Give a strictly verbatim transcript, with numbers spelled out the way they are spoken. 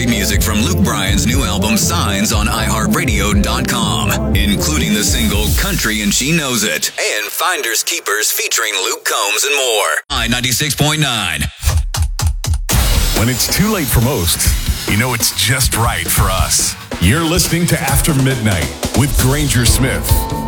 great music from Luke Bryan's new album Signs on i heart radio dot com, including the single Country and She Knows It, and Finders Keepers featuring Luke Combs and more. I ninety-six point nine. When it's too late for most, you know it's just right for us. You're listening to After Midnight with Granger Smith.